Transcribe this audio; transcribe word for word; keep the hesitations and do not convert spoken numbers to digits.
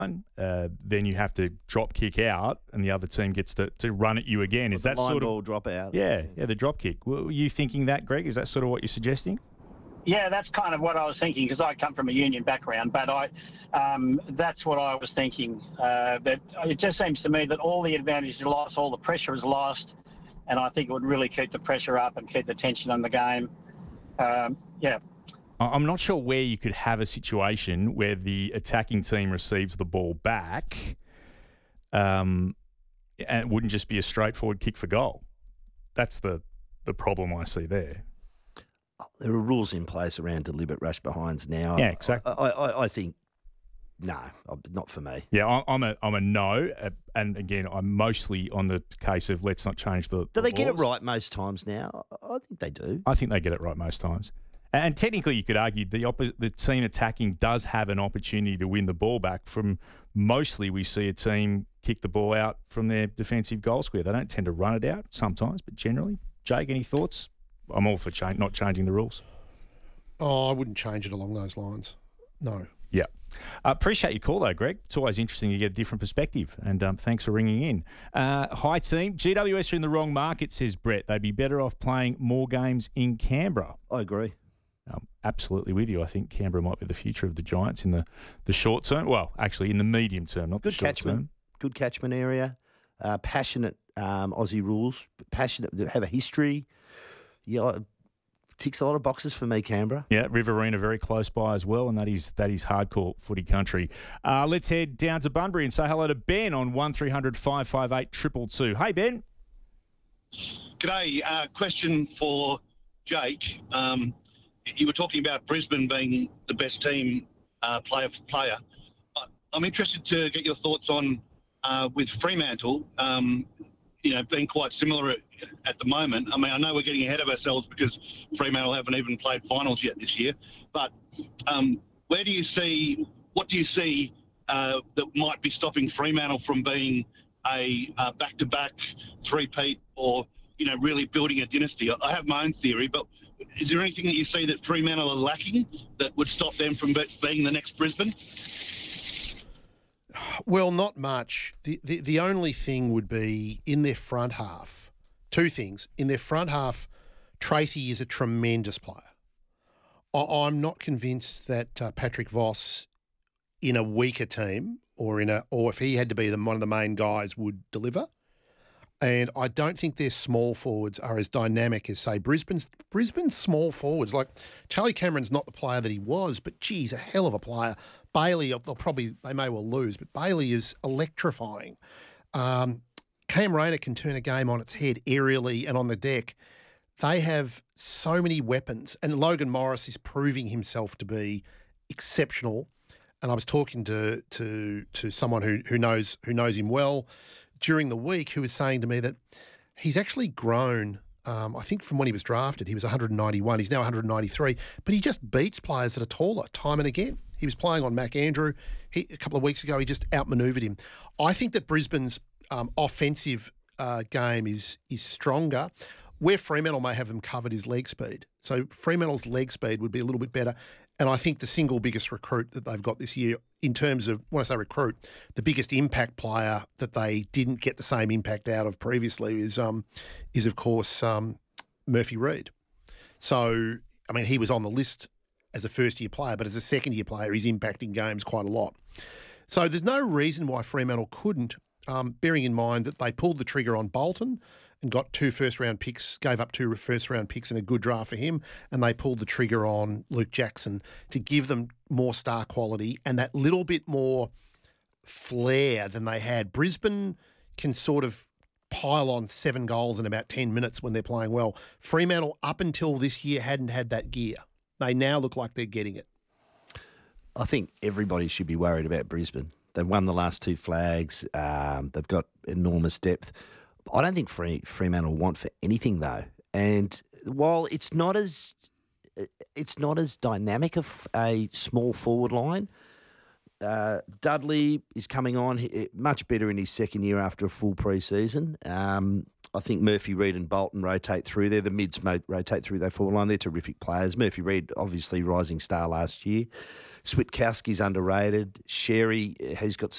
uh, then you have to drop kick out, and the other team gets to, to run at you again. Is Well, that line sort of ball drop out? Yeah, yeah, the drop kick. Were you thinking that, Greg? Is that sort of what you're suggesting? Yeah, that's kind of what I was thinking because I come from a union background, but I, um, that's what I was thinking. Uh, but it just seems to me that all the advantage is lost, all the pressure is lost, and I think it would really keep the pressure up and keep the tension on the game. Um, yeah. I'm not sure where you could have a situation where the attacking team receives the ball back, um, and it wouldn't just be a straightforward kick for goal. That's the the problem I see there. There are rules in place around deliberate rush behinds now. Yeah, exactly. I, I, I think, no, not for me. Yeah, I'm a I'm a no, and again, I'm mostly on the case of let's not change the. Do the they laws. get it right most times now? I think they do. I think they get it right most times. And technically, you could argue the oppo- the team attacking does have an opportunity to win the ball back from mostly we see a team kick the ball out from their defensive goal square. They don't tend to run it out sometimes, but generally. Jake, any thoughts? I'm all for change, not changing the rules. Oh, I wouldn't change it along those lines. No. Yeah. Uh, appreciate your call, though, Greg. It's always interesting to get a different perspective, and um, thanks for ringing in. Uh, hi, team. G W S are in the wrong market, says Brett. They'd be better off playing more games in Canberra. I agree. I'm absolutely with you. I think Canberra might be the future of the Giants in the, the short term. Well, actually, in the medium term, not Good the short catchment. term. Good catchment area. Uh, passionate um, Aussie rules. Passionate. Have a history. Yeah, ticks a lot of boxes for me, Canberra. Yeah, Riverina very close by as well, and that is that is hardcore footy country. Uh, let's head down to Bunbury and say hello to Ben on one three hundred five five eight two two. Hey, Ben. G'day. Uh, question for Jake. Um, you were talking about Brisbane being the best team uh, player for player. I'm interested to get your thoughts on uh, with Fremantle, um, you know, being quite similar at, at the moment. I mean, I know we're getting ahead of ourselves because Fremantle haven't even played finals yet this year, but um, where do you see, what do you see uh, that might be stopping Fremantle from being a uh, back-to-back three-peat or, you know, really building a dynasty? I have my own theory, but is there anything that you see that Fremantle are lacking that would stop them from be- being the next Brisbane? Well, not much. The, the the only thing would be in their front half. Two things. In their front half, Tracy is a tremendous player. I, I'm not convinced that uh, Patrick Voss, in a weaker team or in a or if he had to be the, one of the main guys, would deliver. And I don't think their small forwards are as dynamic as, say, Brisbane's Brisbane's small forwards. Like, Charlie Cameron's not the player that he was, but, geez, a hell of a player. Bailey, they'll probably, they may well lose, but Bailey is electrifying. Um, Cam Rayner can turn a game on its head aerially and on the deck. They have so many weapons, and Logan Morris is proving himself to be exceptional. And I was talking to to to someone who who knows who knows him well during the week, who was saying to me that he's actually grown. Um, I think from when he was drafted, he was one ninety-one. He's now one ninety-three, but he just beats players that are taller time and again. He was playing on Mac Andrew. He, a couple of weeks ago, he just outmanoeuvred him. I think that Brisbane's um, offensive uh, game is is stronger. Where Fremantle may have them covered is leg speed. So Fremantle's leg speed would be a little bit better. And I think the single biggest recruit that they've got this year, in terms of, when I say recruit, the biggest impact player that they didn't get the same impact out of previously is, um, is of course, um, Murphy Reid. So, I mean, he was on the list as a first-year player, but as a second-year player, he's impacting games quite a lot. So there's no reason why Fremantle couldn't, um, bearing in mind that they pulled the trigger on Bolton and got two first-round picks, gave up two first-round picks in a good draft for him, and they pulled the trigger on Luke Jackson to give them more star quality and that little bit more flair than they had. Brisbane can sort of pile on seven goals in about ten minutes when they're playing well. Fremantle, up until this year, hadn't had that gear. They now look like they're getting it. I think everybody should be worried about Brisbane. They've won the last two flags. Um, they've got enormous depth. I don't think Free, Fremantle want for anything though. And while it's not as it's not as dynamic of a small forward line, uh, Dudley is coming on much better in his second year after a full pre-season. Um, I think Murphy Reid and Bolton rotate through there. The mids rotate through their forward line. They're terrific players. Murphy Reid, obviously rising star last year. Switkowski's underrated. Sherry has got